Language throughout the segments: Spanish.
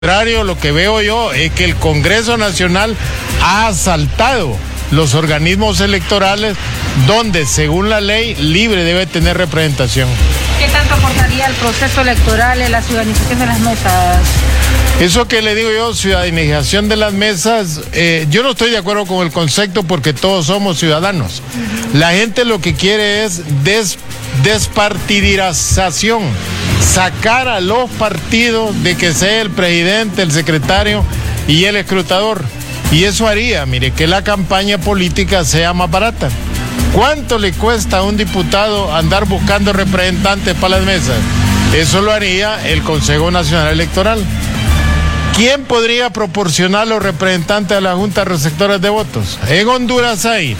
contrario, lo que veo yo es que el Congreso Nacional ha asaltado los organismos electorales donde, según la ley, libre debe tener representación. ¿Qué tanto aportaría el proceso electoral en la ciudadanización de las mesas? Eso que le digo yo, ciudadanización de las mesas, yo no estoy de acuerdo con el concepto porque todos somos ciudadanos. La gente lo que quiere es despartidización, sacar a los partidos de que sea el presidente, el secretario y el escrutador. Y eso haría, mire, que la campaña política sea más barata. ¿Cuánto le cuesta a un diputado andar buscando representantes para las mesas? Eso lo haría el Consejo Nacional Electoral. ¿Quién podría proporcionar los representantes a la Junta Receptoras de Votos? En Honduras hay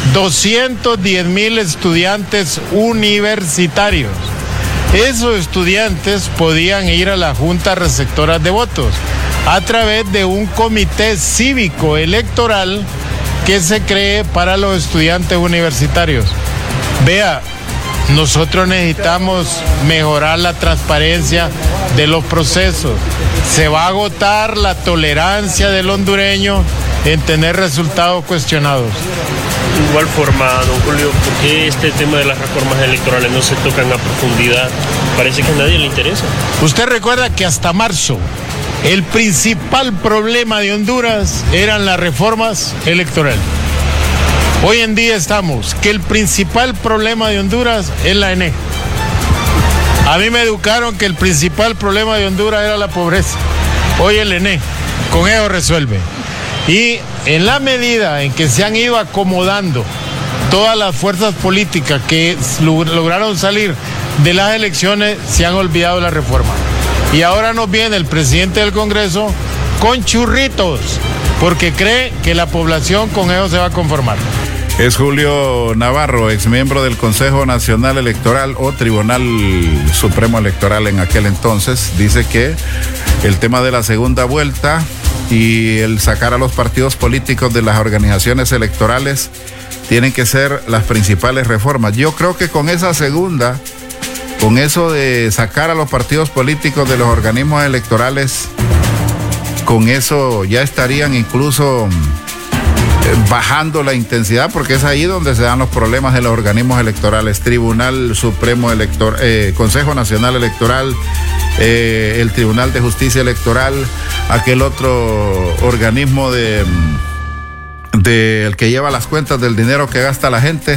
210,000 estudiantes universitarios. Esos estudiantes podían ir a la Junta Receptoras de Votos a través de un comité cívico electoral que se cree para los estudiantes universitarios. Vea, nosotros necesitamos mejorar la transparencia de los procesos. Se va a agotar la tolerancia del hondureño en tener resultados cuestionados. De igual forma, don Julio, ¿por qué este tema de las reformas electorales no se tocan a profundidad? Parece que a nadie le interesa. Usted recuerda que hasta marzo el principal problema de Honduras eran las reformas electorales. Hoy en día estamos que el principal problema de Honduras es la ENE. A mí me educaron que el principal problema de Honduras era la pobreza. Hoy el ENE, con eso resuelve. Y en la medida en que se han ido acomodando todas las fuerzas políticas que lograron salir de las elecciones, se han olvidado de la reforma. Y ahora nos viene el presidente del Congreso con churritos, porque cree que la población con eso se va a conformar. Es Julio Navarro, exmiembro del Consejo Nacional Electoral o Tribunal Supremo Electoral en aquel entonces. Dice que el tema de la segunda vuelta y el sacar a los partidos políticos de las organizaciones electorales tienen que ser las principales reformas. Yo creo que con esa segunda, con eso de sacar a los partidos políticos de los organismos electorales, con eso ya estarían incluso bajando la intensidad, porque es ahí donde se dan los problemas de los organismos electorales. Tribunal Supremo Electoral, Consejo Nacional Electoral, el Tribunal de Justicia Electoral, aquel otro organismo el que lleva las cuentas del dinero que gasta la gente,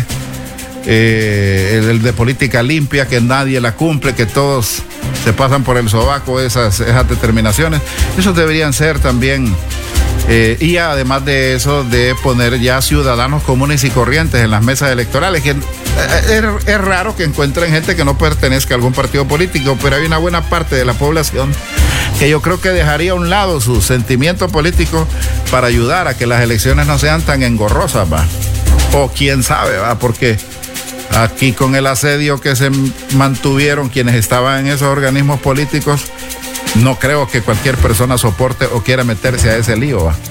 el de política limpia, que nadie la cumple, que todos se pasan por el sobaco esas determinaciones. Esos deberían ser también, y además de eso, de poner ya ciudadanos comunes y corrientes en las mesas electorales, que es raro que encuentren gente que no pertenezca a algún partido político, pero hay una buena parte de la población que yo creo que dejaría a un lado su sentimiento político para ayudar a que las elecciones no sean tan engorrosas, ¿va? O quién sabe, ¿va? Porque aquí con el asedio que se mantuvieron quienes estaban en esos organismos políticos, no creo que cualquier persona soporte o quiera meterse a ese lío, ¿va?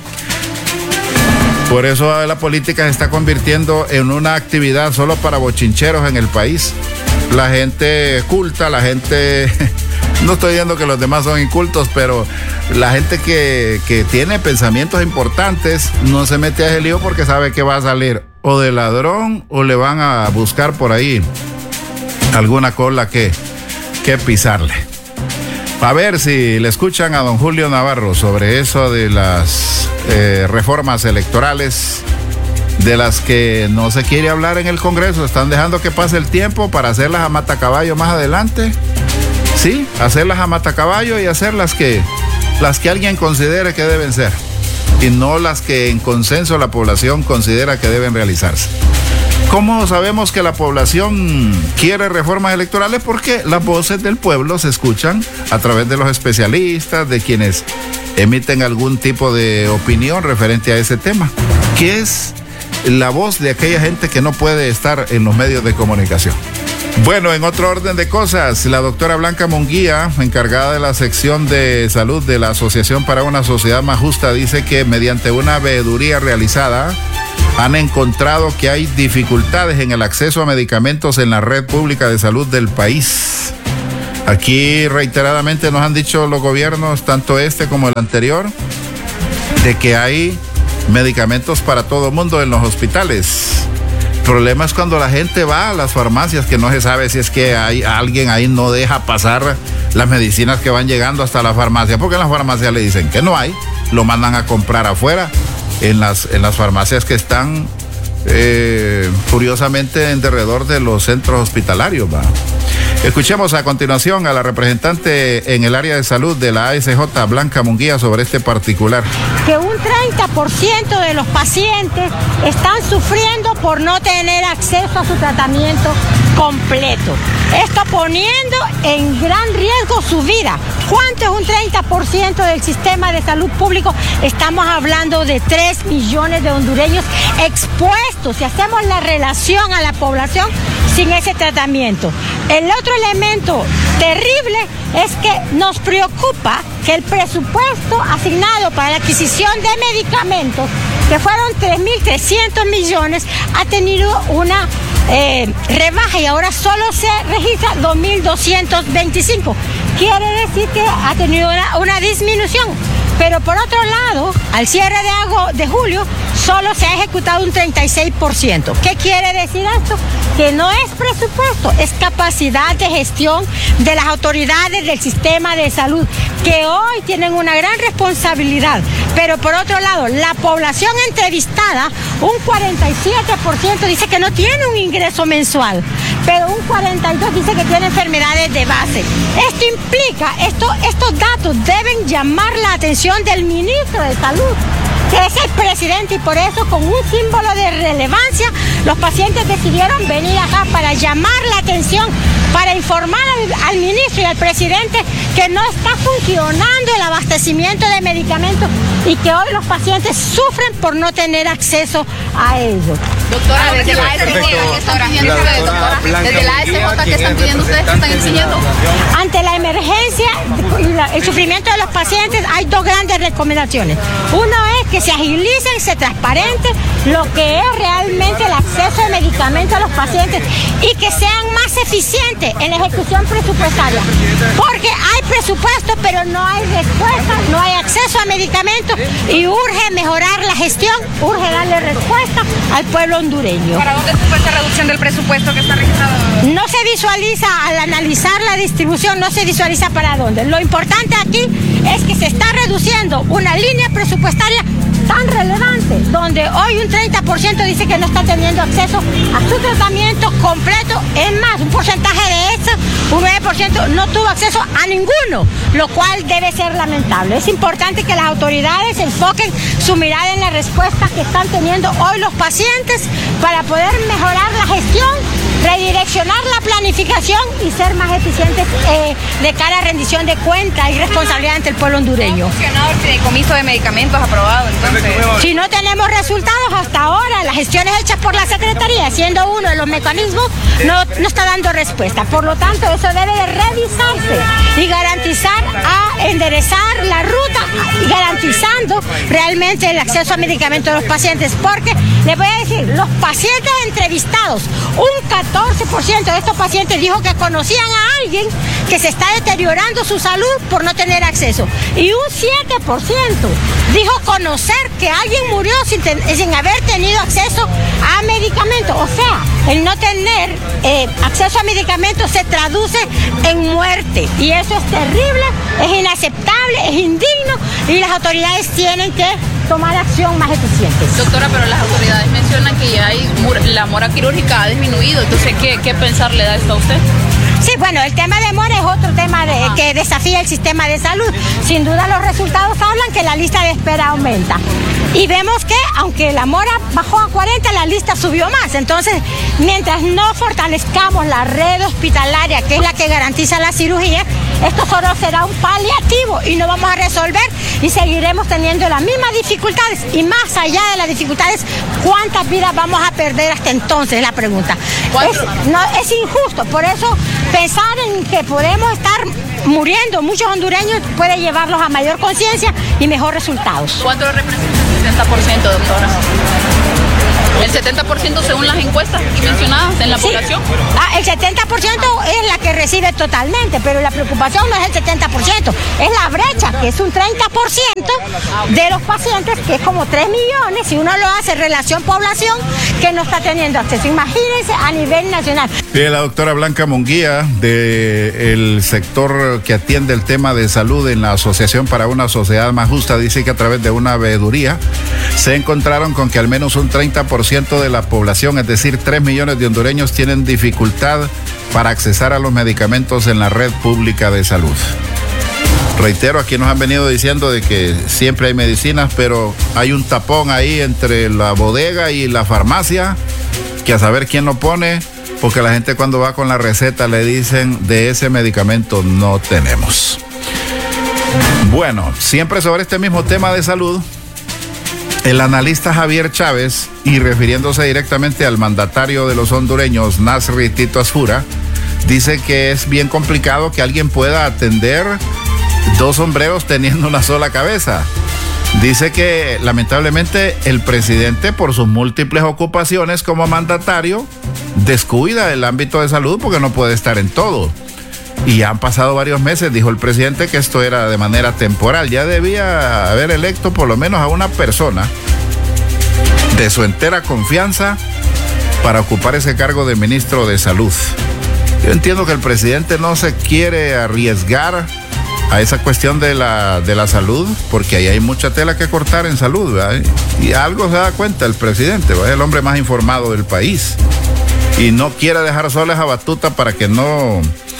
Por eso la política se está convirtiendo en una actividad solo para bochincheros en el país. La gente culta, la gente, no estoy diciendo que los demás son incultos, pero la gente que tiene pensamientos importantes no se mete a ese lío porque sabe que va a salir o de ladrón o le van a buscar por ahí alguna cola que pisarle. A ver si le escuchan a don Julio Navarro sobre eso de las reformas electorales, de las que no se quiere hablar en el Congreso. Están dejando que pase el tiempo para hacerlas a matacaballo más adelante. Sí, hacerlas a matacaballo y hacer las que alguien considere que deben ser, y no las que en consenso la población considera que deben realizarse. ¿Cómo sabemos que la población quiere reformas electorales? Porque las voces del pueblo se escuchan a través de los especialistas, de quienes emiten algún tipo de opinión referente a ese tema, que es la voz de aquella gente que no puede estar en los medios de comunicación. Bueno, en otro orden de cosas, la doctora Blanca Munguía, encargada de la sección de salud de la Asociación para una Sociedad Más Justa, dice que mediante una veeduría realizada han encontrado que hay dificultades en el acceso a medicamentos en la red pública de salud del país. Aquí reiteradamente nos han dicho los gobiernos, tanto este como el anterior, de que hay medicamentos para todo el mundo en los hospitales. El problema es cuando la gente va a las farmacias, que no se sabe si es que hay alguien ahí no deja pasar las medicinas que van llegando hasta la farmacia, porque en las farmacias le dicen que no hay, lo mandan a comprar afuera, en las farmacias que están curiosamente en derredor de los centros hospitalarios, ¿va? Escuchemos a continuación a la representante en el área de salud de la ASJ, Blanca Munguía, sobre este particular. Que un 30% de los pacientes están sufriendo por no tener acceso a su tratamiento completo. Esto poniendo en gran riesgo su vida. ¿Cuánto es un 30% del sistema de salud público? Estamos hablando de 3 millones de hondureños expuestos, si hacemos la relación a la población sin ese tratamiento. El otro elemento terrible es que nos preocupa que el presupuesto asignado para la adquisición de medicamentos, que fueron 3.300 millones, ha tenido una rebaja y ahora solo se registra 2.225. Quiere decir que ha tenido una disminución. Pero por otro lado, al cierre de julio, solo se ha ejecutado un 36%. ¿Qué quiere decir esto? Que no es presupuesto, es capacidad de gestión de las autoridades del sistema de salud, que hoy tienen una gran responsabilidad. Pero por otro lado, la población entrevistada, un 47% dice que no tiene un ingreso mensual, pero un 42% dice que tiene enfermedades de base. Esto implica, estos datos deben llamar la atención del ministro de Salud, que es el presidente, y por eso, con un símbolo de relevancia, los pacientes decidieron venir acá para llamar la atención, para informar al ministro y al presidente que no está funcionando el abastecimiento de medicamentos y que hoy los pacientes sufren por no tener acceso a ellos. Doctora, desde la ASJ, ¿qué están pidiendo ustedes, doctora? Desde la ASJ, ¿qué están pidiendo ustedes? ¿Qué están exigiendo? Ante la emergencia y el sufrimiento de los pacientes, hay dos grandes recomendaciones. Uno es que se agilice y se transparente lo que es realmente el acceso de medicamentos a los pacientes y que sean más eficientes en la ejecución presupuestaria. Porque hay presupuesto, pero no hay respuesta, no hay acceso a medicamentos y urge mejorar la gestión, urge darle respuesta al pueblo hondureño. ¿Para dónde fue esta reducción del presupuesto que está registrado? No se visualiza, al analizar la distribución, no se visualiza para dónde. Lo importante aquí es que se está reduciendo una línea presupuestaria tan relevante, donde hoy un 30% dice que no está teniendo acceso a su tratamiento completo. Es más, un porcentaje de eso, un 9%, no tuvo acceso a ninguno, lo cual debe ser lamentable. Es importante que las autoridades enfoquen su mirada en la respuesta que están teniendo hoy los pacientes para poder mejorar la gestión, redireccionar la planificación y ser más eficientes de cara a rendición de cuentas y responsabilidad ante el pueblo hondureño. ¿Ha funcionado el fideicomiso de medicamentos aprobado entonces? Si no tenemos resultados hasta ahora, las gestiones hechas por la Secretaría, siendo uno de los mecanismos, no está dando respuesta. Por lo tanto, eso debe de revisarse y garantizar enderezar la ruta y garantizando realmente el acceso a medicamentos de los pacientes. Porque les voy a decir, los pacientes entrevistados, un 14% de estos pacientes dijo que conocían a alguien que se está deteriorando su salud por no tener acceso. Y un 7% dijo conocer que alguien murió sin haber tenido acceso a medicamentos. O sea, el no tener acceso a medicamentos se traduce en muerte. Y eso es terrible, es inaceptable, es indigno y las autoridades tienen que tomar acción más eficiente. Doctora, pero las autoridades mencionan que ya la mora quirúrgica ha disminuido. Entonces, ¿qué pensar le da esto a usted? Sí, bueno, el tema de mora es otro tema que desafía el sistema de salud. Sin duda los resultados hablan que la lista de espera aumenta. Y vemos que, aunque la mora bajó a 40, la lista subió más. Entonces, mientras no fortalezcamos la red hospitalaria, que es la que garantiza la cirugía, esto solo será un paliativo y no vamos a resolver y seguiremos teniendo las mismas dificultades. Y más allá de las dificultades, ¿cuántas vidas vamos a perder hasta entonces? La pregunta. Es injusto, por eso pensar en que podemos estar muriendo muchos hondureños puede llevarlos a mayor conciencia y mejores resultados. ¿Cuánto representa el 70%, doctora? El 70% según las encuestas mencionadas en la población. El 70% es la que recibe totalmente, pero la preocupación no es el 70%, es la brecha, que es un 30% de los pacientes, que es como 3 millones, si uno lo hace relación población, que no está teniendo acceso. Imagínense a nivel nacional. La doctora Blanca Munguía, del sector que atiende el tema de salud en la Asociación para una Sociedad Más Justa, dice que a través de una veeduría se encontraron con que al menos un 30% de la población, es decir, 3 millones de hondureños, tienen dificultad para accesar a los medicamentos en la red pública de salud. Reitero, aquí nos han venido diciendo de que siempre hay medicinas, pero hay un tapón ahí entre la bodega y la farmacia, que a saber quién lo pone, porque la gente cuando va con la receta le dicen de ese medicamento no tenemos. Bueno, siempre sobre este mismo tema de salud, el analista Javier Chávez, y refiriéndose directamente al mandatario de los hondureños, Nasri Tito Asfura, dice que es bien complicado que alguien pueda atender 2 sombreros teniendo una sola cabeza. Dice que lamentablemente el presidente, por sus múltiples ocupaciones como mandatario, descuida el ámbito de salud porque no puede estar en todo. Y han pasado varios meses, dijo el presidente, que esto era de manera temporal. Ya debía haber electo por lo menos a una persona de su entera confianza para ocupar ese cargo de ministro de Salud. Yo entiendo que el presidente no se quiere arriesgar a esa cuestión de la salud, porque ahí hay mucha tela que cortar en salud, ¿verdad? Y algo se da cuenta el presidente, ¿verdad? Es el hombre más informado del país y no quiere dejar sola esa batuta para que no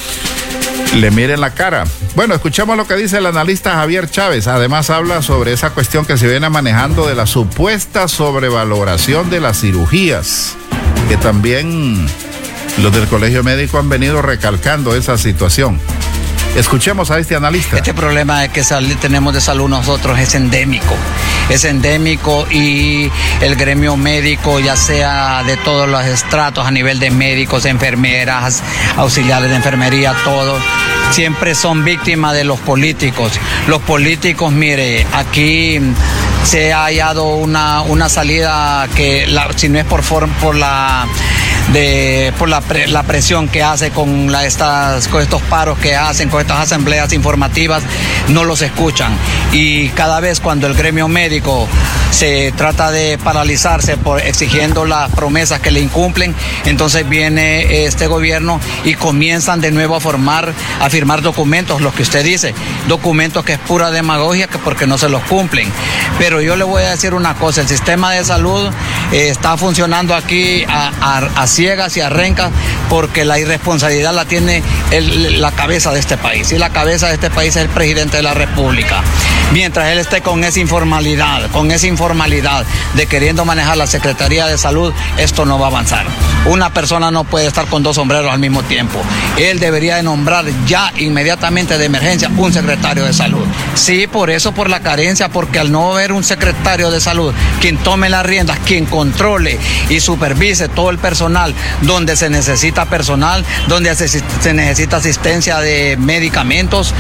le miren la cara. Bueno, escuchemos lo que dice el analista Javier Chávez. Además habla sobre esa cuestión que se viene manejando de la supuesta sobrevaloración de las cirugías, que también los del Colegio Médico han venido recalcando esa situación. Escuchemos a este analista. Este problema que tenemos de salud nosotros es endémico y el gremio médico, ya sea de todos los estratos a nivel de médicos, enfermeras, auxiliares de enfermería, todo, siempre son víctimas de los políticos. Los políticos, mire, aquí se ha hallado una salida que si no es por la presión que hace con estos paros que hacen, con estas asambleas informativas, no los escuchan. Y cada vez cuando el gremio médico se trata de paralizarse por exigiendo las promesas que le incumplen, entonces viene este gobierno y comienzan de nuevo a firmar documentos, los que usted dice, documentos que es pura demagogia, que porque no se los cumplen. Pero yo le voy a decir una cosa, el sistema de salud está funcionando aquí a ciegas y a rencas, porque la irresponsabilidad la tiene la cabeza de este país, y la cabeza de este país es el presidente de la República. Mientras él esté con esa informalidad de queriendo manejar la Secretaría de Salud, esto no va a avanzar. Una persona no puede estar con 2 sombreros al mismo tiempo. Él debería de nombrar ya inmediatamente de emergencia un secretario de salud. Sí, por la carencia, porque al no haber un secretario de salud quien tome las riendas, quien controle y supervise todo el personal, donde se necesita personal, donde se necesita asistencia de medicamentos,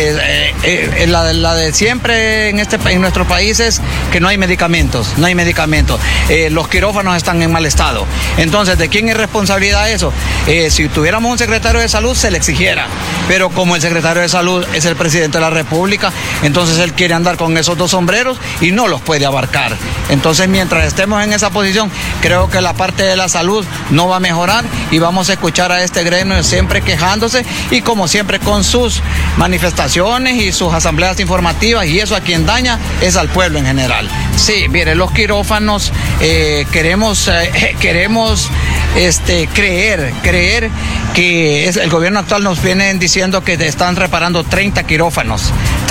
la de siempre en nuestros países, que no hay medicamentos. Los quirófanos están en mal estado. Entonces, ¿de quién es responsabilidad eso? Si tuviéramos un secretario de salud, se le exigiera, pero como el secretario de salud es el presidente de la República, entonces él quiere andar con esos 2 sombreros y no los puede abarcar. Entonces, mientras estemos en esa posición, creo que la parte de la salud no va a mejorar y vamos a escuchar a este gremio siempre quejándose y como siempre con sus manifestaciones y sus asambleas informativas, y eso a quien daña es al pueblo en general. Sí, mire, los quirófanos queremos creer que el gobierno actual nos viene diciendo que están reparando 30 quirófanos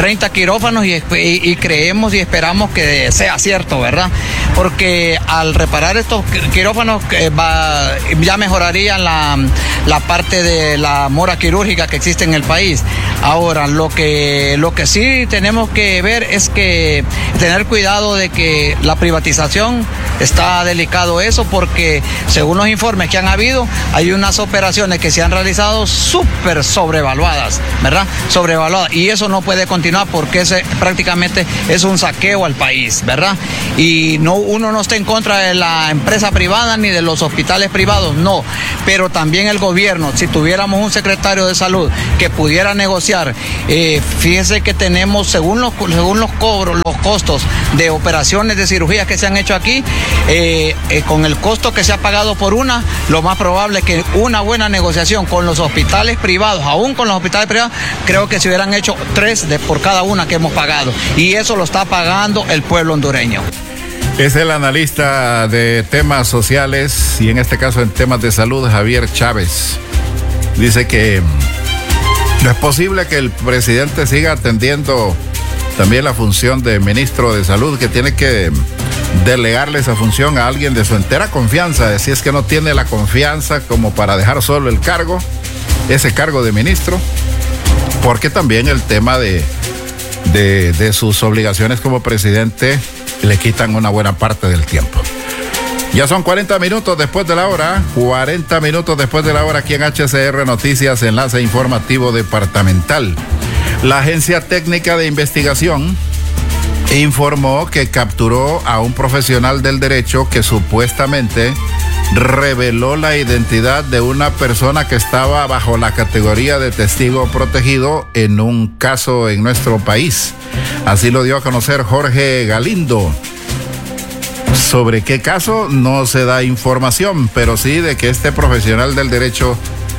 y creemos y esperamos que sea cierto, ¿verdad? Porque al reparar estos quirófanos ya mejoraría la parte de la mora quirúrgica que existe en el país. Ahora, lo que sí tenemos que ver es que tener cuidado de que la privatización, está delicado eso, porque según los informes que han habido, hay unas operaciones que se han realizado súper sobrevaluadas, ¿verdad? Sobrevaluadas, y eso no puede continuar continuar porque prácticamente es un saqueo al país, ¿verdad? Y uno no está en contra de la empresa privada ni de los hospitales privados, no, pero también el gobierno, si tuviéramos un secretario de salud que pudiera negociar, fíjese que tenemos, según los cobros, los costos de operaciones de cirugías que se han hecho aquí, con el costo que se ha pagado por una, lo más probable es que una buena negociación con los hospitales privados, aún con los hospitales privados, creo que se hubieran hecho 3 por cada una que hemos pagado, y eso lo está pagando el pueblo hondureño. Es el analista de temas sociales y en este caso en temas de salud, Javier Chávez. Dice que no es posible que el presidente siga atendiendo también la función de ministro de salud, que tiene que delegarle esa función a alguien de su entera confianza, si es que no tiene la confianza como para dejar solo el cargo, ese cargo de ministro, porque también el tema de sus obligaciones como presidente le quitan una buena parte del tiempo. Ya son 40 minutos después de la hora, 40 minutos después de la hora aquí en HCR Noticias, enlace informativo departamental. La Agencia Técnica de Investigación informó que capturó a un profesional del derecho que supuestamente reveló la identidad de una persona que estaba bajo la categoría de testigo protegido en un caso en nuestro país. Así lo dio a conocer Jorge Galindo. Sobre qué caso no se da información, pero sí de que este profesional del derecho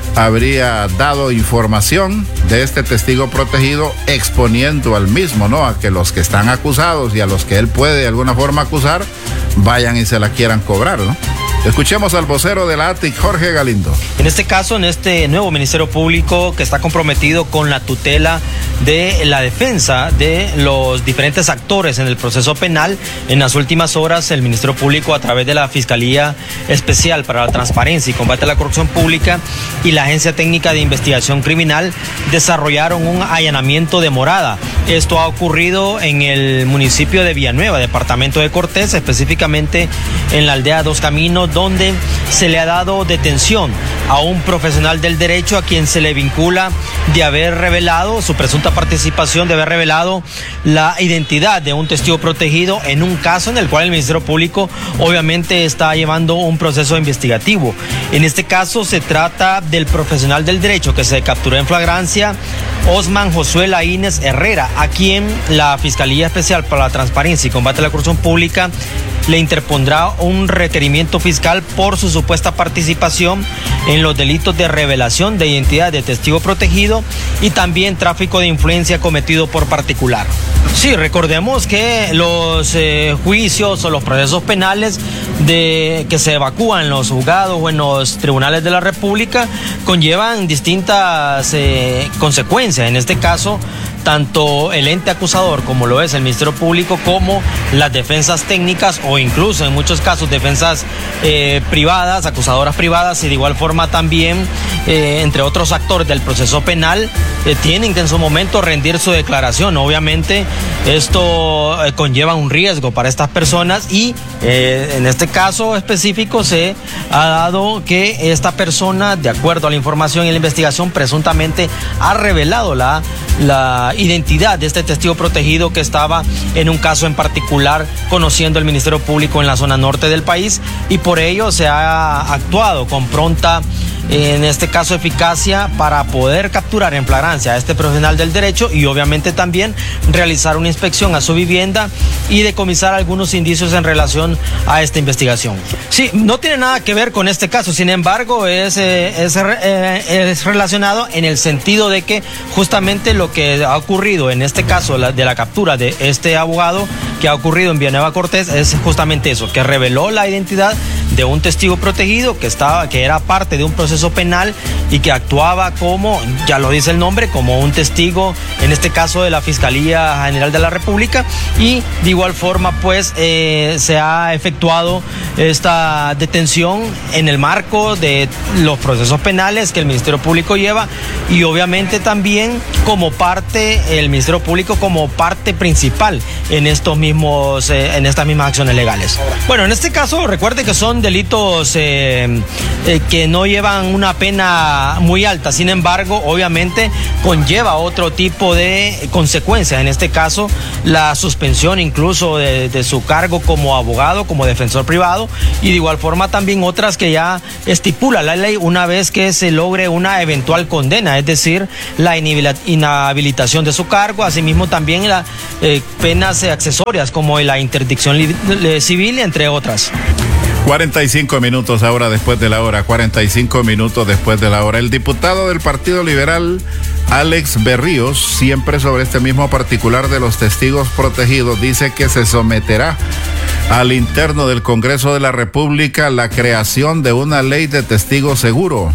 habría dado información de este testigo protegido, exponiendo al mismo, ¿no?, a que los que están acusados y a los que él puede de alguna forma acusar vayan y se la quieran cobrar, ¿no? Escuchemos al vocero de la ATIC, Jorge Galindo. En este caso, en este nuevo Ministerio Público que está comprometido con la tutela de la defensa de los diferentes actores en el proceso penal, en las últimas horas el Ministerio Público, a través de la Fiscalía Especial para la Transparencia y Combate a la Corrupción Pública y la Agencia Técnica de Investigación Criminal, desarrollaron un allanamiento de morada. Esto ha ocurrido en el municipio de Villanueva, departamento de Cortés, específicamente en la aldea Dos Caminos, donde se le ha dado detención a un profesional del derecho a quien se le vincula de haber revelado su presunta participación, de haber revelado la identidad de un testigo protegido en un caso en el cual el Ministerio Público obviamente está llevando un proceso investigativo. En este caso se trata del profesional del derecho que se capturó en flagrancia, Osman Josué Laínez Herrera, a quien la Fiscalía Especial para la Transparencia y Combate a la Corrupción Pública le interpondrá un requerimiento fiscal por su supuesta participación en los delitos de revelación de identidad de testigo protegido y también tráfico de influencia cometido por particular. Sí, recordemos que los juicios o los procesos penales que se evacúan en los juzgados o en los tribunales de la República conllevan distintas consecuencias. En este caso, tanto el ente acusador, como lo es el Ministerio Público, como las defensas técnicas o incluso en muchos casos defensas privadas, acusadoras privadas, y de igual forma también, entre otros actores del proceso penal, tienen que en su momento rendir su declaración. Obviamente esto conlleva un riesgo para estas personas y en este caso específico se ha dado que esta persona, de acuerdo a la información y la investigación, presuntamente ha revelado la identidad de este testigo protegido que estaba en un caso en particular conociendo el Ministerio Público en la zona norte del país, y por ello se ha actuado con pronta, en este caso eficacia, para poder capturar en flagrancia a este profesional del derecho y obviamente también realizar una inspección a su vivienda y decomisar algunos indicios en relación a esta investigación. Sí, no tiene nada que ver con este caso, sin embargo es relacionado en el sentido de que justamente lo que ha ocurrido en este caso de la captura de este abogado que ha ocurrido en Villanueva Cortés es justamente eso, que reveló la identidad de un testigo protegido que era parte de un proceso penal y que actuaba como, ya lo dice el nombre, como un testigo, en este caso de la Fiscalía General de la República, y de igual forma pues se ha efectuado esta detención en el marco de los procesos penales que el Ministerio Público lleva y obviamente también como parte, el Ministerio Público como parte principal en estas mismas acciones legales. Bueno, en este caso recuerde que son delitos que no llevan otorgan una pena muy alta. Sin embargo, obviamente conlleva otro tipo de consecuencias. En este caso, la suspensión incluso de su cargo como abogado, como defensor privado, y de igual forma también otras que ya estipula la ley una vez que se logre una eventual condena, es decir, la inhabilitación de su cargo, asimismo también las penas accesorias como la interdicción civil, entre otras. 45 minutos ahora después de la hora, 45 minutos después de la hora. El diputado del Partido Liberal, Alex Berríos, siempre sobre este mismo particular de los testigos protegidos, dice que se someterá al interno del Congreso de la República la creación de una ley de testigo seguro.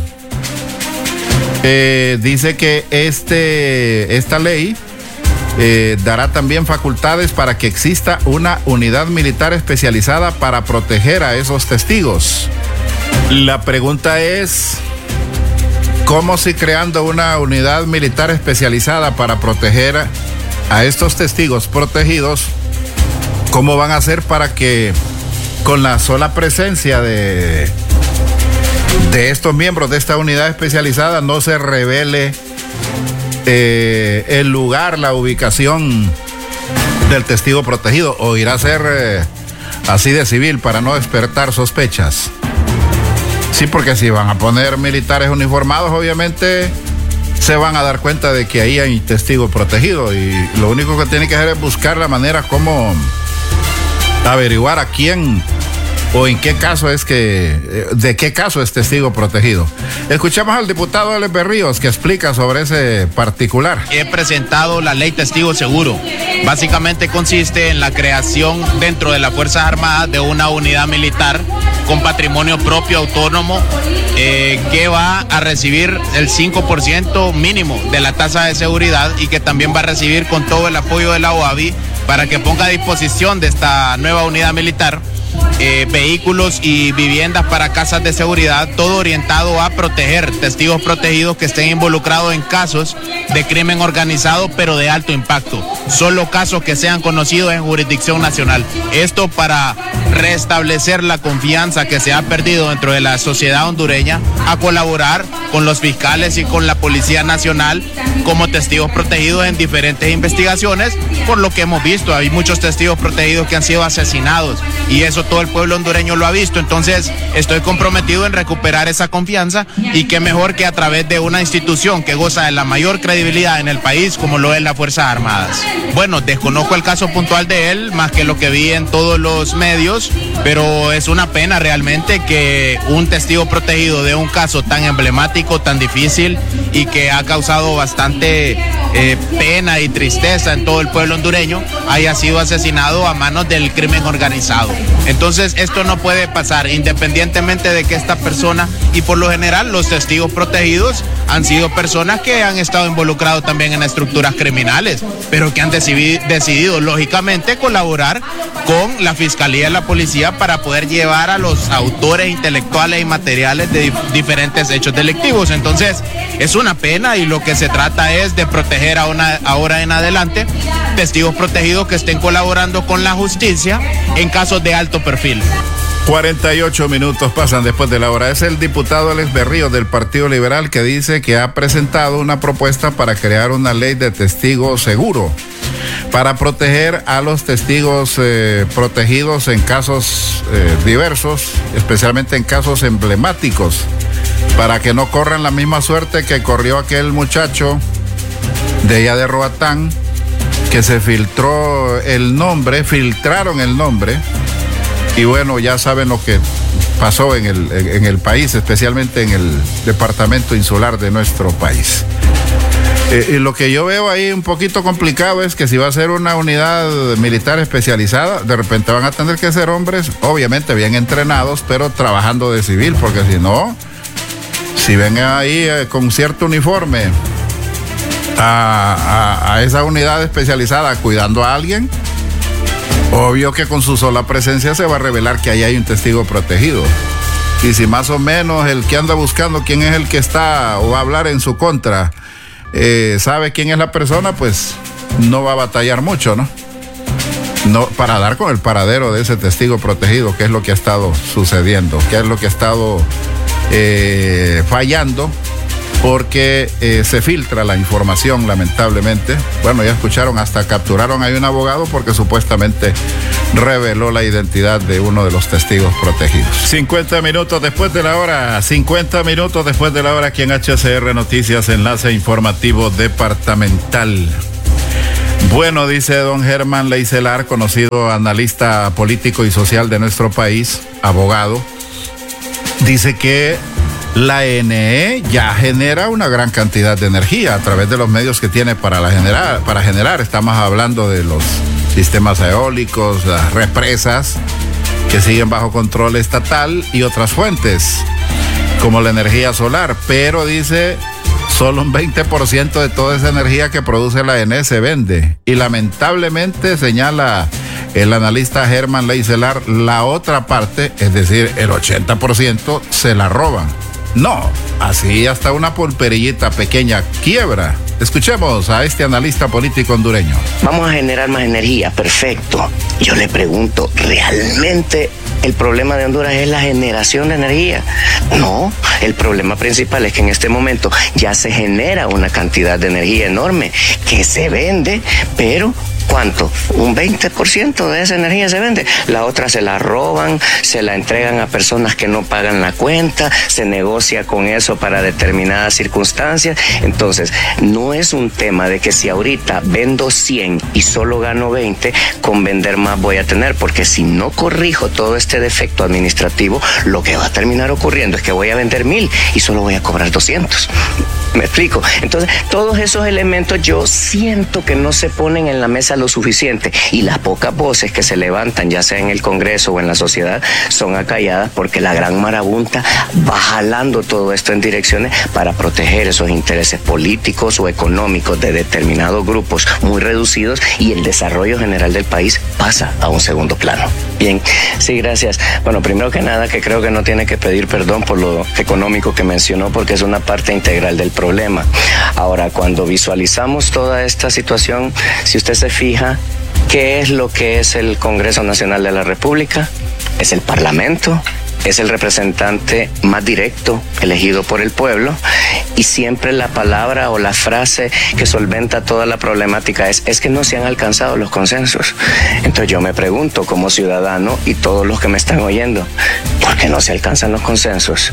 Dice que esta ley dará también facultades para que exista una unidad militar especializada para proteger a esos testigos. La pregunta es, ¿cómo si creando una unidad militar especializada para proteger a estos testigos protegidos, cómo van a hacer para que con la sola presencia de estos miembros de esta unidad especializada no se revele el lugar, la ubicación del testigo protegido, o irá a ser así de civil para no despertar sospechas? Sí, porque si van a poner militares uniformados, obviamente se van a dar cuenta de que ahí hay testigo protegido, y lo único que tiene que hacer es buscar la manera como averiguar a quién o en qué caso de qué caso es testigo protegido. Escuchamos al diputado Alex Berríos, que explica sobre ese particular. He presentado la ley testigo seguro. Básicamente consiste en la creación dentro de las Fuerzas Armadas de una unidad militar con patrimonio propio autónomo que va a recibir el 5% mínimo de la tasa de seguridad, y que también va a recibir con todo el apoyo de la OAVI para que ponga a disposición de esta nueva unidad militar vehículos y viviendas para casas de seguridad, todo orientado a proteger testigos protegidos que estén involucrados en casos de crimen organizado, pero de alto impacto. Solo casos que sean conocidos en jurisdicción nacional. Esto para restablecer la confianza que se ha perdido dentro de la sociedad hondureña, a colaborar con los fiscales y con la Policía Nacional como testigos protegidos en diferentes investigaciones. Por lo que hemos visto, hay muchos testigos protegidos que han sido asesinados, y eso todo el pueblo hondureño lo ha visto. Entonces estoy comprometido en recuperar esa confianza, y qué mejor que a través de una institución que goza de la mayor credibilidad en el país como lo es las Fuerzas Armadas. Bueno, desconozco el caso puntual de él, más que lo que vi en todos los medios, pero es una pena realmente que un testigo protegido de un caso tan emblemático, tan difícil, y que ha causado bastante pena y tristeza en todo el pueblo hondureño, haya sido asesinado a manos del crimen organizado. Entonces esto no puede pasar, independientemente de que esta persona, y por lo general los testigos protegidos han sido personas que han estado involucrados también en estructuras criminales, pero que han decidido lógicamente colaborar con la Fiscalía y la Policía para poder llevar a los autores intelectuales y materiales de diferentes hechos delictivos. Entonces es una pena, y lo que se trata es de proteger ahora en adelante testigos protegidos que estén colaborando con la justicia en casos de alto perfil. 48 minutos pasan después de la hora. Es el diputado Alex Berríos del Partido Liberal, que dice que ha presentado una propuesta para crear una ley de testigo seguro para proteger a los testigos protegidos en casos diversos, especialmente en casos emblemáticos, para que no corran la misma suerte que corrió aquel muchacho de allá de Roatán, que se filtraron el nombre, y bueno, ya saben lo que pasó en el país, especialmente en el departamento insular de nuestro país. Y lo que yo veo ahí un poquito complicado es que si va a ser una unidad militar especializada, de repente van a tener que ser hombres, obviamente bien entrenados, pero trabajando de civil, porque si no, si ven ahí con cierto uniforme a esa unidad especializada cuidando a alguien, obvio que con su sola presencia se va a revelar que ahí hay un testigo protegido. Y si más o menos el que anda buscando quién es el que está o va a hablar en su contra sabe quién es la persona, pues no va a batallar mucho, ¿no? Para dar con el paradero de ese testigo protegido, que es lo que ha estado sucediendo, que es lo que ha estado fallando porque se filtra la información, lamentablemente. Bueno, ya escucharon, hasta capturaron a un abogado porque supuestamente reveló la identidad de uno de los testigos protegidos. 50 minutos después de la hora, aquí en HCR Noticias, enlace informativo departamental. Bueno, dice don Germán Leicelar, conocido analista político y social de nuestro país, abogado, dice que la ENE ya genera una gran cantidad de energía a través de los medios que tiene para generar. Estamos hablando de los sistemas eólicos, las represas que siguen bajo control estatal y otras fuentes, como la energía solar. Pero dice, solo un 20% de toda esa energía que produce la ENE se vende. Y lamentablemente, señala el analista Germán Leicelar, la otra parte, es decir, el 80%, se la roban. No, así hasta una pulperillita pequeña quiebra. Escuchemos a este analista político hondureño. Vamos a generar más energía, perfecto. Yo le pregunto, ¿realmente el problema de Honduras es la generación de energía? No, el problema principal es que en este momento ya se genera una cantidad de energía enorme que se vende, pero ¿cuánto? Un 20% de esa energía se vende. La otra se la roban, se la entregan a personas que no pagan la cuenta, se negocia con eso para determinadas circunstancias. Entonces, no es un tema de que si ahorita vendo 100 y solo gano 20, con vender más voy a tener, porque si no corrijo todo este defecto administrativo, lo que va a terminar ocurriendo es que voy a vender 1000 y solo voy a cobrar 200. ¿Me explico? Entonces, todos esos elementos yo siento que no se ponen en la mesa lo suficiente, y las pocas voces que se levantan, ya sea en el Congreso o en la sociedad, son acalladas porque la gran marabunta va jalando todo esto en direcciones para proteger esos intereses políticos o económicos de determinados grupos muy reducidos, y el desarrollo general del país pasa a un segundo plano. Bien, sí, gracias. Bueno, primero que nada, que creo que no tiene que pedir perdón por lo económico que mencionó, porque es una parte integral del problema. Ahora, cuando visualizamos toda esta situación, si usted se fija, ¿qué es lo que es el Congreso Nacional de la República? Es el Parlamento, es el representante más directo elegido por el pueblo, y siempre la palabra o la frase que solventa toda la problemática es que no se han alcanzado los consensos. Entonces yo me pregunto como ciudadano, y todos los que me están oyendo, ¿por qué no se alcanzan los consensos?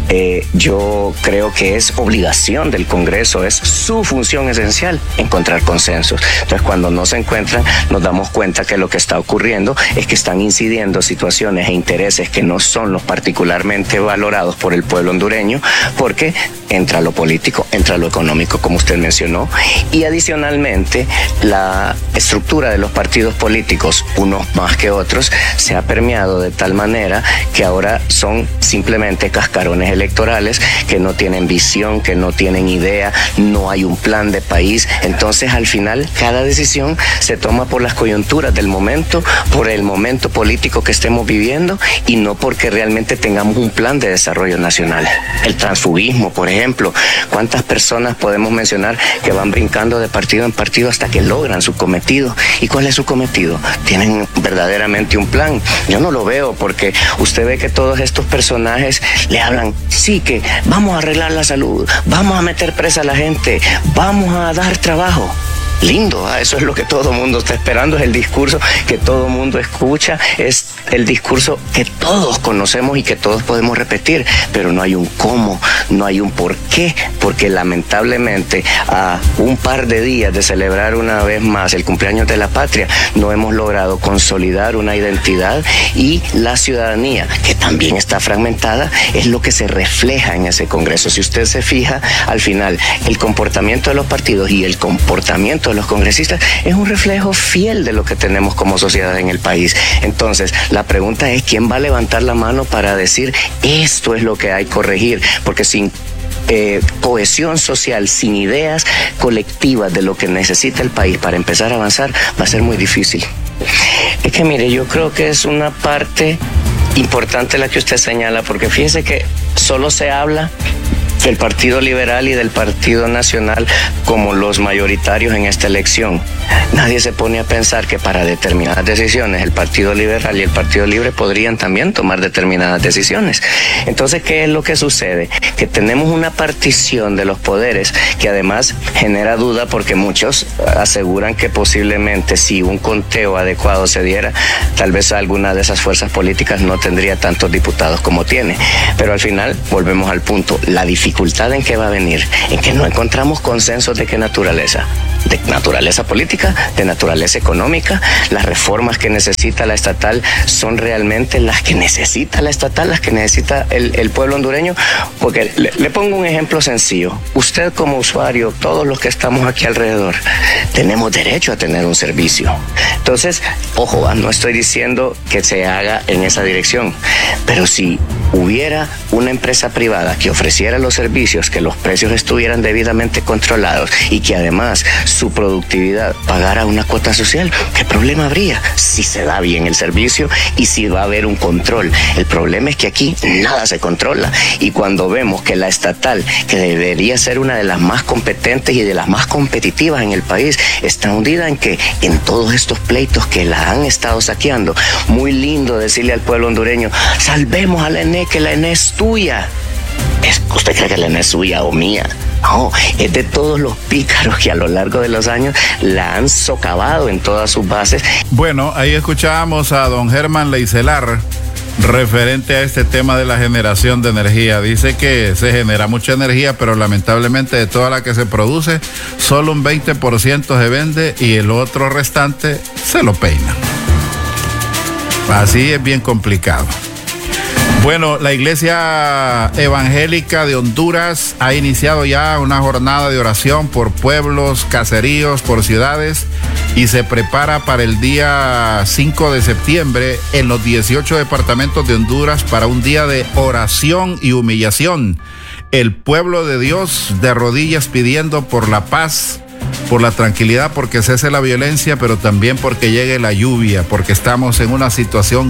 Yo creo que es obligación del Congreso, es su función esencial encontrar consensos. Entonces, cuando no se encuentran, nos damos cuenta que lo que está ocurriendo es que están incidiendo situaciones e intereses que no son los particularmente valorados por el pueblo hondureño, porque entra lo político, entra lo económico, como usted mencionó, y adicionalmente la estructura de los partidos políticos, unos más que otros, se ha permeado de tal manera que ahora son simplemente cascarones electorales que no tienen visión, que no tienen idea, no hay un plan de país. Entonces, al final, cada decisión se toma por las coyunturas del momento, por el momento político que estemos viviendo, y no porque realmente tengamos un plan de desarrollo nacional. El transfugismo, por ejemplo, ¿cuántas personas podemos mencionar que van brincando de partido en partido hasta que logran su cometido? ¿Y cuál es su cometido? ¿Tienen verdaderamente un plan? Yo no lo veo, porque usted ve que todos estos personajes le hablan, sí, que vamos a arreglar la salud, vamos a meter presa a la gente, vamos a dar trabajo. Lindo, eso es lo que todo el mundo está esperando, es el discurso que todo el mundo escucha, es el discurso que todos conocemos y que todos podemos repetir, pero no hay un cómo, no hay un por qué, porque lamentablemente a un par de días de celebrar una vez más el cumpleaños de la patria, no hemos logrado consolidar una identidad, y la ciudadanía, que también está fragmentada, es lo que se refleja en ese Congreso. Si usted se fija, al final, el comportamiento de los partidos y el comportamiento de los congresistas es un reflejo fiel de lo que tenemos como sociedad en el país. Entonces, la pregunta es, ¿quién va a levantar la mano para decir esto es lo que hay que corregir? Porque sin cohesión social, sin ideas colectivas de lo que necesita el país para empezar a avanzar, va a ser muy difícil. Es que mire, yo creo que es una parte importante la que usted señala, porque fíjese que solo se habla del Partido Liberal y del Partido Nacional como los mayoritarios en esta elección. Nadie se pone a pensar que para determinadas decisiones el Partido Liberal y el Partido Libre podrían también tomar determinadas decisiones. Entonces, ¿qué es lo que sucede? Que tenemos una partición de los poderes que además genera duda porque muchos aseguran que posiblemente si un conteo adecuado se diera, tal vez alguna de esas fuerzas políticas no tendría tantos diputados como tiene. Pero al final volvemos al punto, la dificultad en que va a venir, en que no encontramos consensos de qué naturaleza. De naturaleza política, de naturaleza económica. Las reformas que necesita la estatal son realmente las que necesita la estatal, las que necesita el pueblo hondureño. Porque le pongo un ejemplo sencillo. Usted como usuario, todos los que estamos aquí alrededor, tenemos derecho a tener un servicio. Entonces, ojo, no estoy diciendo que se haga en esa dirección, pero si hubiera una empresa privada que ofreciera los servicios, que los precios estuvieran debidamente controlados y que además su productividad pagara una cuota social, ¿qué problema habría si se da bien el servicio y si va a haber un control? El problema es que aquí nada se controla, y cuando vemos que la estatal, que debería ser una de las más competentes y de las más competitivas en el país, está hundida en todos estos pleitos que la han estado saqueando. Muy lindo decirle al pueblo hondureño, salvemos a la ENE, que la ENE es tuya. ¿Usted cree que la ENE es suya o mía? No, es de todos los pícaros que a lo largo de los años la han socavado en todas sus bases. Bueno, ahí escuchábamos a don Germán Leicelar referente a este tema de la generación de energía. Dice que se genera mucha energía, pero lamentablemente de toda la que se produce, solo un 20% se vende y el otro restante se lo peina. Así es bien complicado. Bueno, la Iglesia Evangélica de Honduras ha iniciado ya una jornada de oración por pueblos, caseríos, por ciudades, y se prepara para el día 5 de septiembre en los 18 departamentos de Honduras para un día de oración y humillación. El pueblo de Dios de rodillas pidiendo por la paz, por la tranquilidad, porque cese la violencia, pero también porque llegue la lluvia, porque estamos en una situación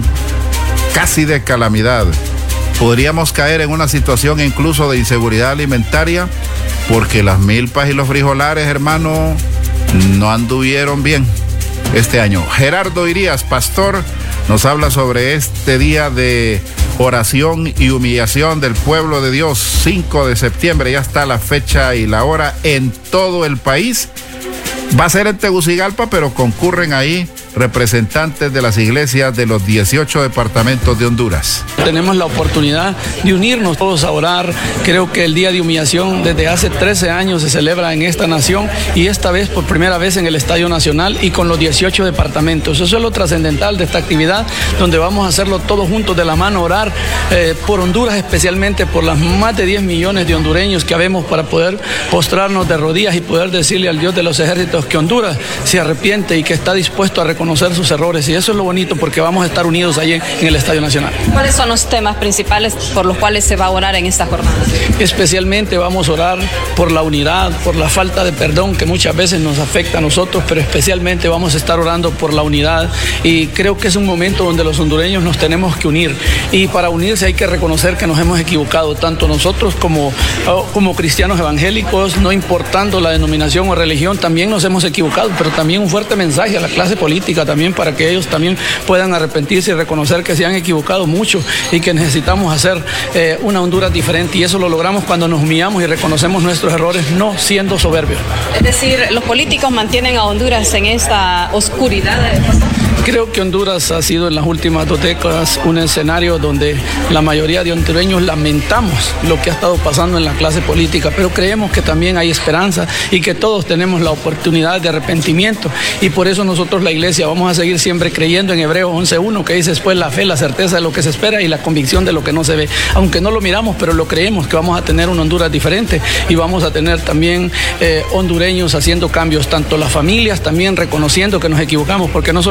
casi de calamidad. Podríamos caer en una situación incluso de inseguridad alimentaria, porque las milpas y los frijolares, hermano, no anduvieron bien este año. Gerardo Irías, pastor, nos habla sobre este día de oración y humillación del pueblo de Dios. 5 de septiembre, ya está la fecha y la hora en todo el país. Va a ser en Tegucigalpa, pero concurren ahí representantes de las iglesias de los 18 departamentos de Honduras. Tenemos la oportunidad de unirnos todos a orar. Creo que el Día de Humillación desde hace 13 años se celebra en esta nación, y esta vez por primera vez en el Estadio Nacional y con los 18 departamentos. Eso es lo trascendental de esta actividad, donde vamos a hacerlo todos juntos de la mano, orar por Honduras, especialmente por las más de 10 millones de hondureños que habemos, para poder postrarnos de rodillas y poder decirle al Dios de los ejércitos que Honduras se arrepiente y que está dispuesto a reconocer sus errores, y eso es lo bonito, porque vamos a estar unidos allí en el Estadio Nacional. ¿Cuáles son los temas principales por los cuales se va a orar en esta jornada? Especialmente vamos a orar por la unidad, por la falta de perdón que muchas veces nos afecta a nosotros, pero especialmente vamos a estar orando por la unidad, y creo que es un momento donde los hondureños nos tenemos que unir, y para unirse hay que reconocer que nos hemos equivocado, tanto nosotros como cristianos evangélicos, no importando la denominación o religión, también nos hemos equivocado, pero también un fuerte mensaje a la clase política también, para que ellos también puedan arrepentirse y reconocer que se han equivocado mucho y que necesitamos hacer una Honduras diferente, y eso lo logramos cuando nos humillamos y reconocemos nuestros errores, no siendo soberbios. Es decir, los políticos mantienen a Honduras en esta oscuridad. Creo que Honduras ha sido en las últimas 2 décadas un escenario donde la mayoría de hondureños lamentamos lo que ha estado pasando en la clase política, pero creemos que también hay esperanza y que todos tenemos la oportunidad de arrepentimiento, y por eso nosotros, la iglesia, vamos a seguir siempre creyendo en Hebreos 11:1, que dice: después la fe, la certeza de lo que se espera y la convicción de lo que no se ve. Aunque no lo miramos, pero lo creemos, que vamos a tener una Honduras diferente, y vamos a tener también hondureños haciendo cambios, tanto las familias también reconociendo que nos equivocamos, porque no solo se trata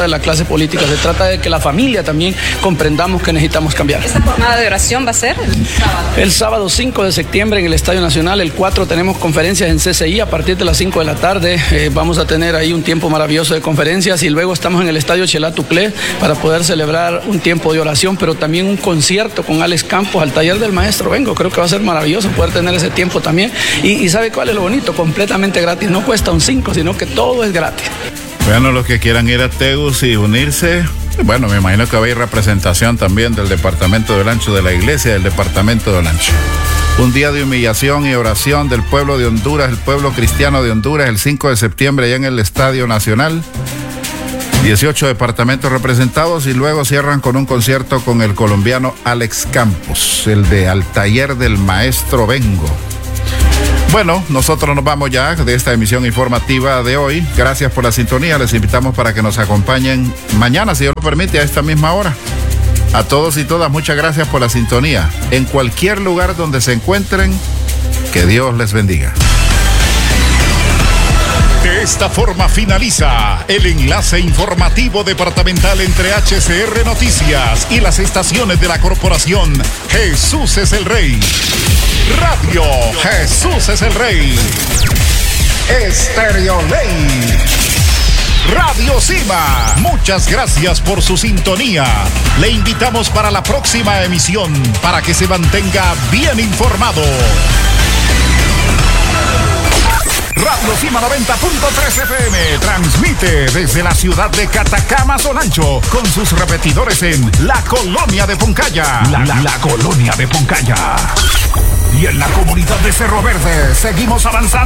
de la clase política, se trata de que la familia también comprendamos que necesitamos cambiar. ¿Esta jornada de oración va a ser el sábado? El sábado 5 de septiembre en el Estadio Nacional, el 4 tenemos conferencias en CCI a partir de las 5 de la tarde. Vamos a tener ahí un tiempo maravilloso de conferencias y luego estamos en el Estadio Xelatukle para poder celebrar un tiempo de oración, pero también un concierto con Alex Campos al taller del maestro Vengo. Creo que va a ser maravilloso poder tener ese tiempo también. Y ¿sabe cuál es lo bonito? Completamente gratis. No cuesta un 5, sino que todo es gratis. Bueno, los que quieran ir a Tegus y unirse, bueno, me imagino que va a haber representación también del Departamento de Olancho, de la Iglesia del Departamento de Olancho. Un día de humillación y oración del pueblo de Honduras, el pueblo cristiano de Honduras, el 5 de septiembre allá en el Estadio Nacional. 18 departamentos representados y luego cierran con un concierto con el colombiano Alex Campos, el de Al Taller del Maestro Vengo. Bueno, nosotros nos vamos ya de esta emisión informativa de hoy. Gracias por la sintonía. Les invitamos para que nos acompañen mañana, si Dios lo permite, a esta misma hora. A todos y todas, muchas gracias por la sintonía. En cualquier lugar donde se encuentren, que Dios les bendiga. De esta forma finaliza el enlace informativo departamental entre HCR Noticias y las estaciones de la corporación Jesús es el Rey. Radio Jesús es el Rey. Estéreo Ley. Radio Cima. Muchas gracias por su sintonía. Le invitamos para la próxima emisión para que se mantenga bien informado. Radio Cima 90.3 FM transmite desde la ciudad de Catacamas, Olancho, con sus repetidores en la colonia de Poncaya. La colonia de Poncaya. Y en la comunidad de Cerro Verde seguimos avanzando.